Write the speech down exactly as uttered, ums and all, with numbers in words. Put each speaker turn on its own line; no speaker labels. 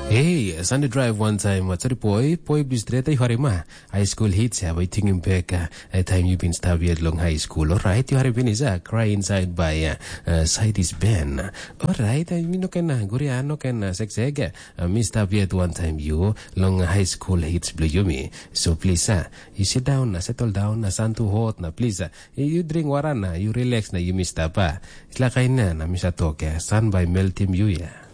Hey, Sunday drive one time. What's the boy? Boy, bistreta harima. High school hits. Have I think back a time you've been studying long high school. All right, you have been is a cry inside by uh, uh, side is Ben. All right, I mean, no can Guriano can sex egg. Mister Viet one time you long high school hits blue yumi. So please, uh, you sit down, uh, settle down, uh, sun too hot na please. Uh, you drink warana, you relax na you Mister Pa. It's like I na na Mister Talk. Sun by melting you yeah.